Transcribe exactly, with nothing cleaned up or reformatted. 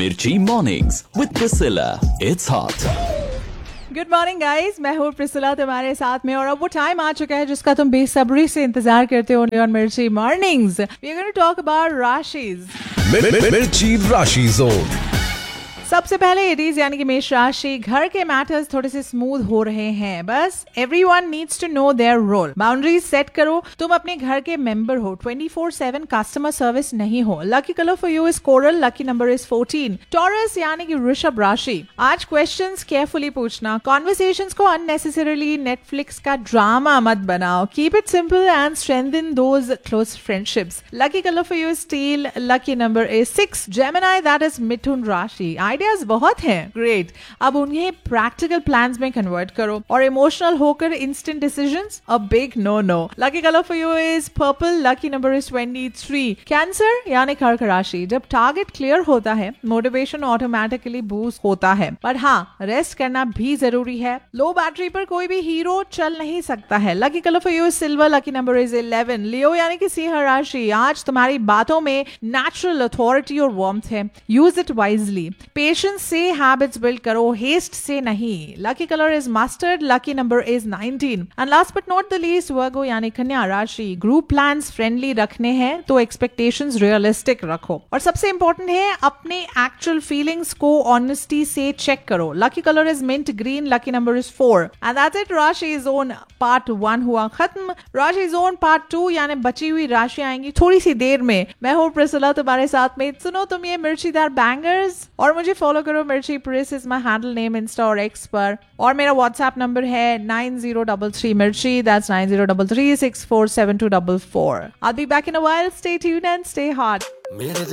Mirchi Mornings with Priscilla. It's hot. Good morning guys, मैं हूँ Priscilla तुम्हारे साथ में और अब वो टाइम आ चुका है जिसका तुम बेसब्री से इंतजार करते हो ऑन मिर्ची mornings. We are going to talk about राशिज। मिर्ची राशि जोन। सबसे पहले एरीज यानी कि मेष राशि, घर के मैटर्स थोड़े से स्मूथ हो रहे हैं। बस everyone needs to know their role. Boundaries set करो। तुम अपने घर के मेंबर हो, twenty four seven customer service नहीं हो। Lucky colour for you is coral, lucky number is fourteen. Taurus यानी कि वृषभ राशि, आज क्वेश्चंस केयरफुली पूछना। कॉन्वर्सेशंस को अननेसेसरीली नेटफ्लिक्स का ड्रामा मत बनाओ। Keep it simple and strengthen those close friendships. Lucky colour for you is steel, lucky number is six. Gemini that is मिथुन राशि, आइडियाज बहुत हैं, ग्रेट, अब उन्हें प्रैक्टिकल प्लान्स में कन्वर्ट करो और इमोशनल होकर instant decisions a big no no. Lucky colour for you is purple, lucky number is twenty three. Cancer यानी कर्क राशि, जब टारगेट क्लियर होता है मोटिवेशन ऑटोमेटिकली बूस्ट होता है, पर हाँ रेस्ट करना भी जरूरी है। लो बैटरी पर कोई भी हीरो चल नहीं सकता है। Lucky colour for you is silver, lucky number is eleven. लियो यानी कि सिंह राशि, आज तुम्हारी बातों में नेचुरल अथॉरिटी और वार्मथ है, यूज इट वाइजली। पेशेंस से हैबिट्स बिल्ड करो, हेस्ट से नहीं। Lucky colour is mustard, lucky number is nineteen. And last but not the least वर्गो यानी कन्या राशि, ग्रुप प्लान्स फ्रेंडली रखने हैं तो एक्सपेक्टेशंस रियलिस्टिक रखो और सबसे इंपॉर्टेंट है अपने एक्चुअल फीलिंग्स को ऑनेस्टी से चेक करो। Lucky colour is meant green, lucky number is four. And that's it, राशि जोन पार्ट वन हुआ खत्म। राशि जोन पार्ट टू यानी बची हुई राशि आएंगी थोड़ी सी देर में। मैं हूँ प्रिसिला तुम्हारे साथ में। सुनो तुम ये मिर्चीदार बैंगर्स और मुझे फॉलो करो मिर्ची press is my handle name Insta और एक्स पर, और मेरा व्हाट्सएप नंबर है नाइन जीरो थ्री थ्री मिर्ची, that's nine zero three three six four seven to four four. I'll be back in a while. Stay tuned and stay hot.